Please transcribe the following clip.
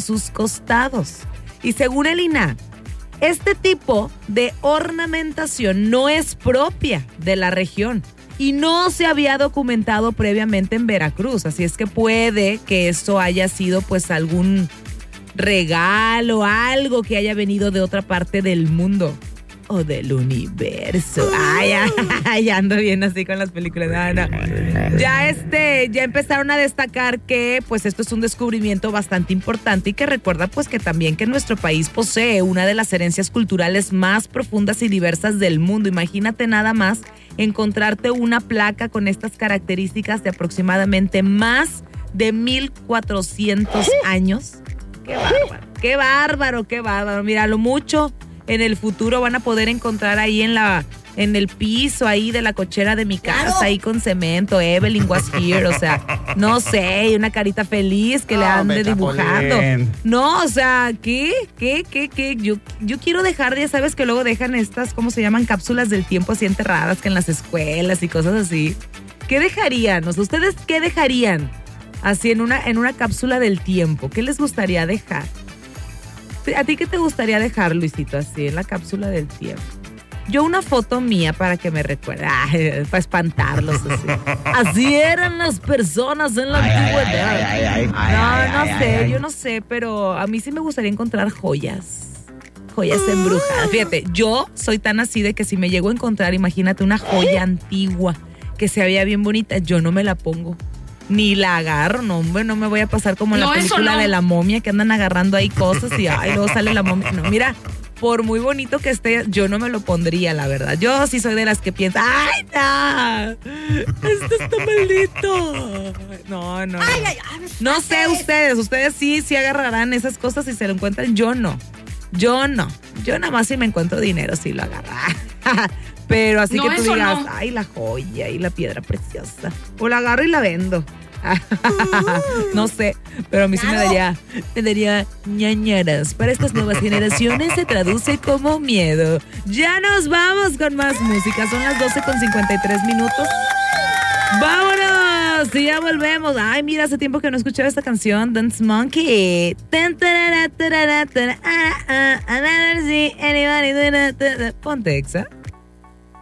sus costados. Y según el INAH, este tipo de ornamentación no es propia de la región y no se había documentado previamente en Veracruz. Así es que puede que esto haya sido pues algún regalo, algo que haya venido de otra parte del mundo o del universo. Ay, ando bien así con las películas. No. Ya empezaron a destacar que pues esto es un descubrimiento bastante importante y que recuerda pues que también que nuestro país posee una de las herencias culturales más profundas y diversas del mundo. Imagínate nada más encontrarte una placa con estas características de aproximadamente más de 1400 años. Qué bárbaro. Mira, lo mucho en el futuro van a poder encontrar ahí en el piso ahí de la cochera de mi casa, ahí con cemento, Evelyn was here, o sea, no sé, una carita feliz que le ande dibujando. No, o sea, ¿qué? Yo quiero dejar, ya sabes que luego dejan estas, ¿cómo se llaman? Cápsulas del tiempo así enterradas que en las escuelas y cosas así. ¿Qué dejarían? O sea, ¿ustedes qué dejarían así en una cápsula del tiempo? ¿Qué les gustaría dejar? ¿A ti qué te gustaría dejar, Luisito, así en la cápsula del tiempo? Yo una foto mía para que me recuerde, para espantarlos así. Así eran las personas en la antigüedad. Yo no sé, pero a mí sí me gustaría encontrar joyas embrujadas. Fíjate, yo soy tan así de que si me llego a encontrar, imagínate una joya antigua que se veía bien bonita, yo no me la pongo. Ni la agarro, no, hombre, no me voy a pasar como en la película de la momia que andan agarrando ahí cosas y luego sale la momia. No, mira, por muy bonito que esté, yo no me lo pondría, la verdad. Yo sí soy de las que piensan, ¡ay, no! ¡Esto está maldito! No. No sé ustedes sí agarrarán esas cosas y se lo encuentran. Yo no. Yo nada más si me encuentro dinero, sí lo agarro. Pero así que tú digas, ay, la joya y la piedra preciosa. O la agarro y la vendo. No sé, pero a mí sí me daría ñañaras. Para estas nuevas generaciones se traduce como miedo. Ya nos vamos con más música. Son las 12:53. ¡Vámonos! Y ya volvemos. Ay, mira, hace tiempo que no escuchaba esta canción, Dance Monkey. Ponte, Exa.